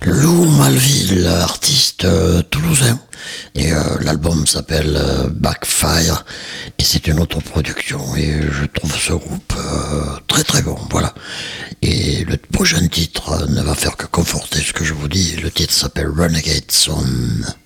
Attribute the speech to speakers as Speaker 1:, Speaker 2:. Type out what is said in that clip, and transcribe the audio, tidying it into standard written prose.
Speaker 1: Lou Malville, artiste toulousain. Et l'album s'appelle Backfire et c'est une autoproduction et je trouve ce groupe très très bon, voilà. Et le prochain titre ne va faire que conforter ce que je vous dis. Le titre s'appelle Renegade Son.